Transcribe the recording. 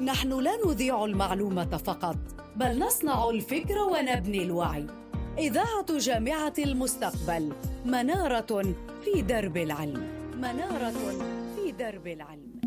نحن لا نذيع المعلومة فقط، بل نصنع الفكر ونبني الوعي. إذاعة جامعة المستقبل، منارة في درب العلم. منارة في درب العلم.